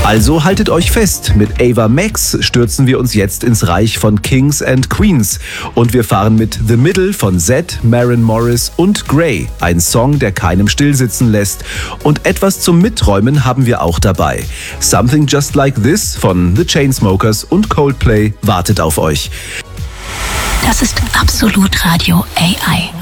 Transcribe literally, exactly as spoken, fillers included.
Also haltet euch fest, mit Ava Max stürzen wir uns jetzt ins Reich von Kings and Queens und wir fahren mit The Middle von Zedd, Maren Morris und Grey, ein Song, der keinem stillsitzen lässt, und etwas zum Mitträumen haben wir auch dabei. Something Just Like This von The Chainsmokers und Coldplay wartet auf euch. Das ist Absolut Radio A I.